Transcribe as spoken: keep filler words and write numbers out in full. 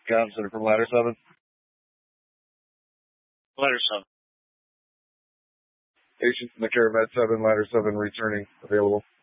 Comm Center from Ladder seven. Ladder seven. Patient in the care of Med seven, Ladder seven returning available.